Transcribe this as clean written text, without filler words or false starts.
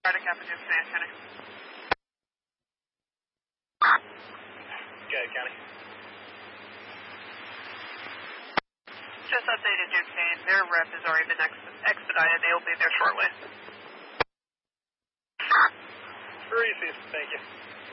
Carter Kappa Duke Command County. Go ahead, County. Just updated Duke Kane. Their rep has already been expedited. They will be there shortly. Receive. Thank you.